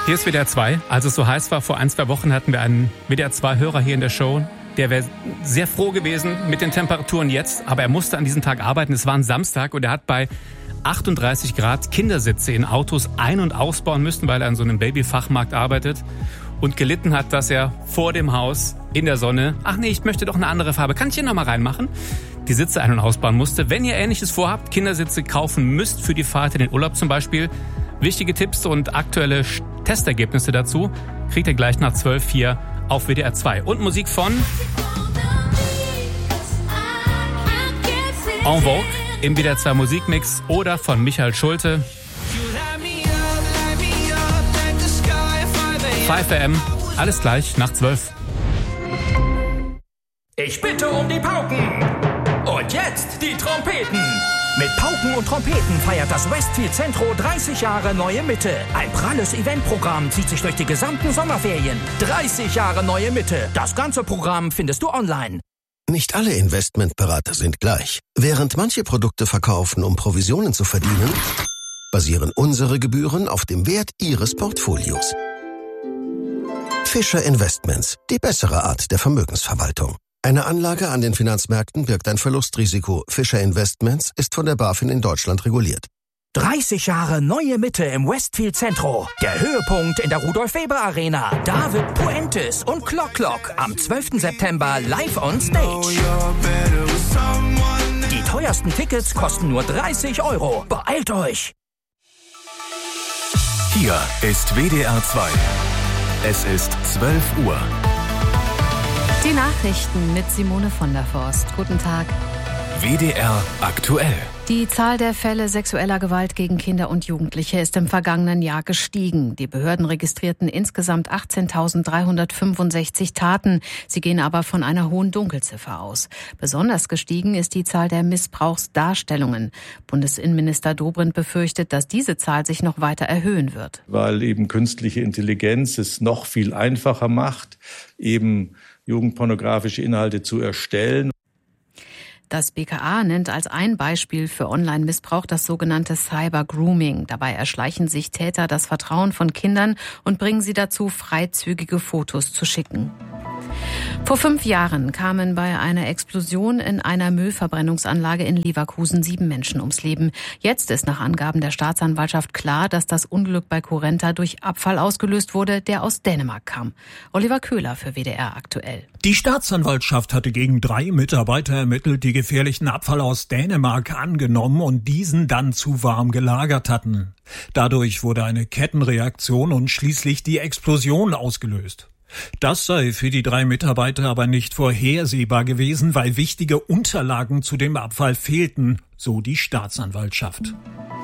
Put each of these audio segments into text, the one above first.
Hier ist WDR 2. Als es so heiß war, vor 1-2 Wochen hatten wir einen WDR 2-Hörer hier in der Show. Der wäre sehr froh gewesen mit den Temperaturen jetzt, aber er musste an diesem Tag arbeiten. Es war ein Samstag und er hat bei 38 Grad Kindersitze in Autos ein- und ausbauen müssen, weil er an so einem Babyfachmarkt arbeitet und gelitten hat, dass er vor dem Haus in der Sonne, ach nee, ich möchte doch eine andere Farbe, kann ich hier nochmal reinmachen, die Sitze ein- und ausbauen musste. Wenn ihr Ähnliches vorhabt, Kindersitze kaufen müsst für die Fahrt in den Urlaub zum Beispiel, wichtige Tipps und aktuelle Testergebnisse dazu kriegt ihr gleich nach 12 hier auf WDR 2. Und Musik von En Vogue im WDR 2 Musikmix oder von Michael Schulte. 5am, alles gleich nach 12. Ich bitte um die Pauken. Und jetzt die Trompeten. Mit Pauken und Trompeten feiert das Westfield Centro 30 Jahre Neue Mitte. Ein pralles Eventprogramm zieht sich durch die gesamten Sommerferien. 30 Jahre Neue Mitte. Das ganze Programm findest du online. Nicht alle Investmentberater sind gleich. Während manche Produkte verkaufen, um Provisionen zu verdienen, basieren unsere Gebühren auf dem Wert Ihres Portfolios. Fischer Investments, die bessere Art der Vermögensverwaltung. Eine Anlage an den Finanzmärkten birgt ein Verlustrisiko. Fischer Investments ist von der BaFin in Deutschland reguliert. 30 Jahre Neue Mitte im Westfield Centro. Der Höhepunkt in der Rudolf-Weber-Arena. David Puentes und Clock am 12. September live on stage. Die teuersten Tickets kosten nur 30 €. Beeilt euch! Hier ist WDR 2. Es ist 12 Uhr. Die Nachrichten mit Simone von der Forst. Guten Tag. WDR aktuell. Die Zahl der Fälle sexueller Gewalt gegen Kinder und Jugendliche ist im vergangenen Jahr gestiegen. Die Behörden registrierten insgesamt 18.365 Taten. Sie gehen aber von einer hohen Dunkelziffer aus. Besonders gestiegen ist die Zahl der Missbrauchsdarstellungen. Bundesinnenminister Dobrindt befürchtet, dass diese Zahl sich noch weiter erhöhen wird. Weil eben künstliche Intelligenz es noch viel einfacher macht, eben jugendpornografische Inhalte zu erstellen. Das BKA nennt als ein Beispiel für Online-Missbrauch das sogenannte Cyber-Grooming. Dabei erschleichen sich Täter das Vertrauen von Kindern und bringen sie dazu, freizügige Fotos zu schicken. Vor 5 Jahren kamen bei einer Explosion in einer Müllverbrennungsanlage in Leverkusen 7 Menschen ums Leben. Jetzt ist nach Angaben der Staatsanwaltschaft klar, dass das Unglück bei Currenta durch Abfall ausgelöst wurde, der aus Dänemark kam. Oliver Köhler für WDR aktuell. Die Staatsanwaltschaft hatte gegen 3 Mitarbeiter ermittelt, die gefährlichen Abfall aus Dänemark angenommen und diesen dann zu warm gelagert hatten. Dadurch wurde eine Kettenreaktion und schließlich die Explosion ausgelöst. Das sei für die 3 Mitarbeiter aber nicht vorhersehbar gewesen, weil wichtige Unterlagen zu dem Abfall fehlten, so die Staatsanwaltschaft.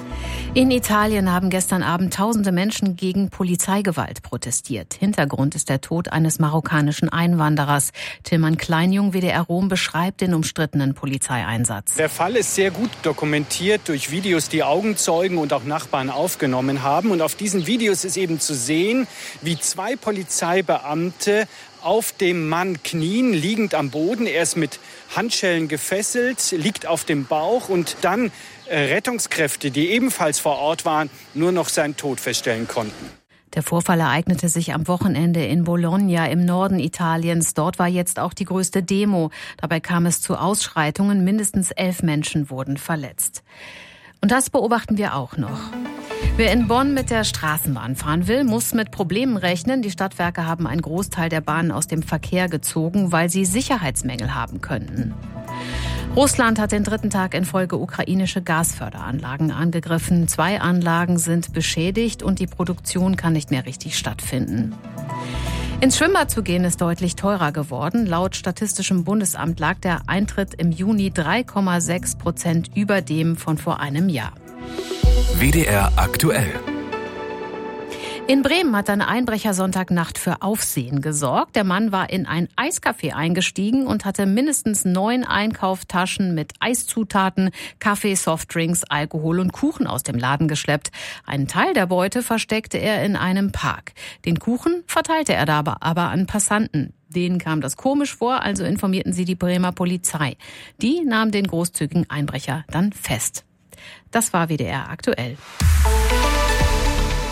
In Italien haben gestern Abend tausende Menschen gegen Polizeigewalt protestiert. Hintergrund ist der Tod eines marokkanischen Einwanderers. Tilman Kleinjung, WDR Rom, beschreibt den umstrittenen Polizeieinsatz. Der Fall ist sehr gut dokumentiert durch Videos, die Augenzeugen und auch Nachbarn aufgenommen haben. Und auf diesen Videos ist eben zu sehen, wie 2 Polizeibeamte auf dem Mann knien, liegend am Boden. Er ist mit Handschellen gefesselt, liegt auf dem Bauch und dann Rettungskräfte, die ebenfalls vor Ort waren, nur noch seinen Tod feststellen konnten. Der Vorfall ereignete sich am Wochenende in Bologna im Norden Italiens. Dort war jetzt auch die größte Demo. Dabei kam es zu Ausschreitungen. Mindestens 11 Menschen wurden verletzt. Und das beobachten wir auch noch. Wer in Bonn mit der Straßenbahn fahren will, muss mit Problemen rechnen. Die Stadtwerke haben einen Großteil der Bahnen aus dem Verkehr gezogen, weil sie Sicherheitsmängel haben könnten. Russland hat den 3. Tag in Folge ukrainische Gasförderanlagen angegriffen. 2 Anlagen sind beschädigt und die Produktion kann nicht mehr richtig stattfinden. Ins Schwimmbad zu gehen ist deutlich teurer geworden. Laut Statistischem Bundesamt lag der Eintritt im Juni 3,6% über dem von vor einem Jahr. WDR aktuell. In Bremen hat ein Einbrecher Sonntagnacht für Aufsehen gesorgt. Der Mann war in ein Eiscafé eingestiegen und hatte mindestens 9 Einkaufstaschen mit Eiszutaten, Kaffee, Softdrinks, Alkohol und Kuchen aus dem Laden geschleppt. Einen Teil der Beute versteckte er in einem Park. Den Kuchen verteilte er dabei aber an Passanten. Denen kam das komisch vor, also informierten sie die Bremer Polizei. Die nahm den großzügigen Einbrecher dann fest. Das war WDR aktuell.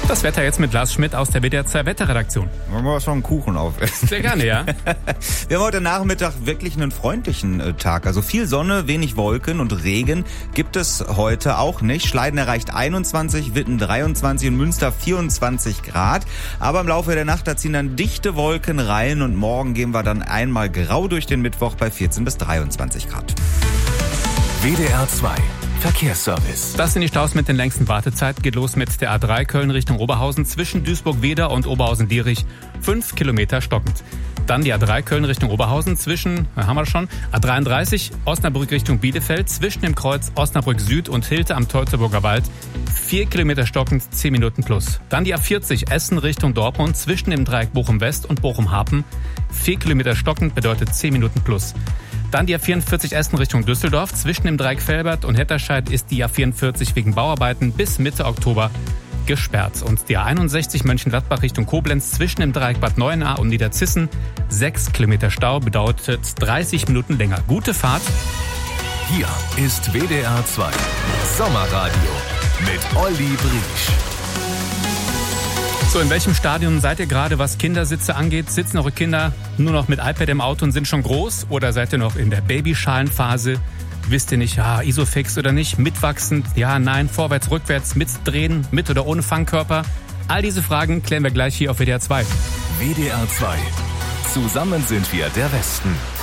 Das Wetter jetzt mit Lars Schmidt aus der WDR 2 Wetterredaktion. Wollen wir schon einen Kuchen aufessen? Sehr gerne, ja. Wir haben heute Nachmittag wirklich einen freundlichen Tag. Also viel Sonne, wenig Wolken und Regen gibt es heute auch nicht. Schleiden erreicht 21, Witten 23 und Münster 24 Grad. Aber im Laufe der Nacht, da ziehen dann dichte Wolken rein und morgen gehen wir dann einmal grau durch den Mittwoch bei 14 bis 23 Grad. WDR 2 Verkehrsservice. Das sind die Staus mit den längsten Wartezeiten. Geht los mit der A3 Köln Richtung Oberhausen zwischen Duisburg-Wedau und Oberhausen-Dierich. 5 Kilometer stockend. Dann die A3 Köln Richtung Oberhausen zwischen, haben wir schon, A33 Osnabrück Richtung Bielefeld zwischen dem Kreuz Osnabrück Süd und Hilte am Teutoburger Wald. 4 Kilometer stockend, 10 Minuten plus. Dann die A40 Essen Richtung Dortmund zwischen dem Dreieck Bochum West und Bochum Hapen. 4 Kilometer stockend bedeutet 10 Minuten plus. Dann die A44 Essen Richtung Düsseldorf. Zwischen dem Dreieck Velbert und Hetterscheid ist die A44 wegen Bauarbeiten bis Mitte Oktober gesperrt. Und die A61 Mönchengladbach Richtung Koblenz zwischen dem Dreieck Bad Neuenahr und Niederzissen. 6 Kilometer Stau bedeutet 30 Minuten länger. Gute Fahrt. Hier ist WDR 2 Sommerradio mit Olli Briesch. So, in welchem Stadium seid ihr gerade, was Kindersitze angeht? Sitzen eure Kinder nur noch mit iPad im Auto und sind schon groß? Oder seid ihr noch in der Babyschalenphase? Wisst ihr nicht, ja, Isofix oder nicht? Mitwachsend? Ja, nein, vorwärts, rückwärts, mitdrehen, mit oder ohne Fangkörper? All diese Fragen klären wir gleich hier auf WDR 2. WDR 2. Zusammen sind wir der Westen.